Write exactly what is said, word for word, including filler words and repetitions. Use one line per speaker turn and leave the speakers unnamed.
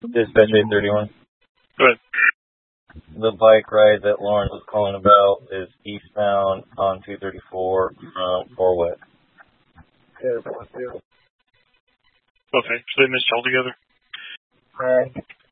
Dispatch eight thirty-one.
Go ahead.
The bike ride that Lawrence was calling about is eastbound on two thirty-four from Fort West.
Okay, so they missed altogether?
Alright.